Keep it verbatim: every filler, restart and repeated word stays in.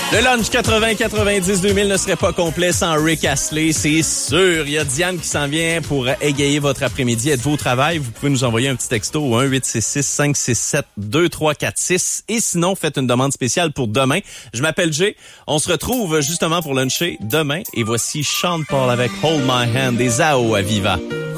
Le lunch quatre-vingts quatre-vingt-dix deux mille ne serait pas complet sans Rick Astley, c'est sûr. Il y a Diane qui s'en vient pour égayer votre après-midi. Êtes-vous au travail? Vous pouvez nous envoyer un petit texto au un huit six six cinq six sept deux trois quatre six. Et sinon, faites une demande spéciale pour demain. Je m'appelle Jay. On se retrouve justement pour luncher demain. Et voici Sean Paul avec Hold My Hand des A O à Viva.